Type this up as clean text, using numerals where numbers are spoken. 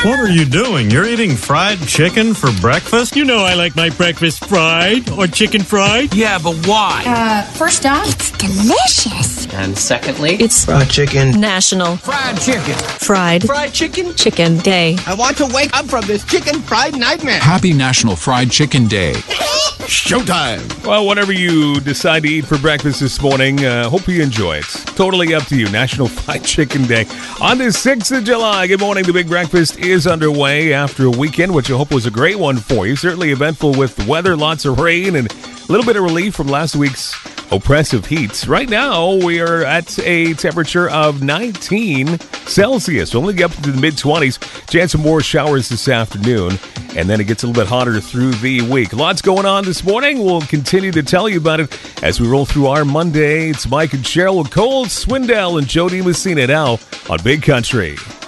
What are you doing? You're eating fried chicken for breakfast? You know I like my breakfast fried or chicken fried. Yeah, but why? First off, It's delicious. And secondly, It's Fried chicken. National fried chicken. Fried Fried chicken? Chicken Day. I want to wake up from this chicken fried nightmare. Happy National Fried Chicken Day. Showtime. Well, whatever you decide to eat for breakfast this morning, hope you enjoy it. Totally up to you. National Fried Chicken Day. On the 6th of July, good morning. The Big Breakfast is underway after a weekend, which I hope was a great one for you. Certainly eventful with the weather, lots of rain, and a little bit of relief from last week's oppressive heat. Right now, we are at a temperature of 19 Celsius. Only get up to the mid-20s. Chance of more showers this afternoon. And then it gets a little bit hotter through the week. Lots going on this morning. We'll continue to tell you about it as we roll through our Monday. It's Mike and Cheryl with Cole Swindell and Jody Messina now on Big Country.